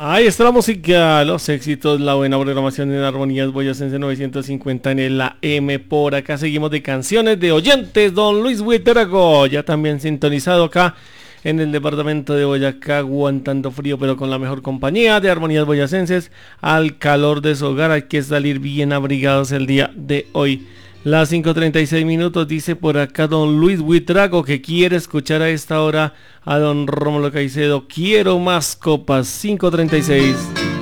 Ahí está la música, los éxitos, la buena programación en Armonías Boyacense 950 en el AM. Por acá seguimos de canciones de oyentes. Don Luis Buitrago, ya también sintonizado acá en el departamento de Boyacá, aguantando frío pero con la mejor compañía de Armonías Boyacenses. Al calor de su hogar hay que salir bien abrigados el día de hoy. Las 5:36 minutos, dice por acá don Luis Buitrago que quiere escuchar a esta hora a don Rómulo Caicedo. Quiero más copas. 5:36.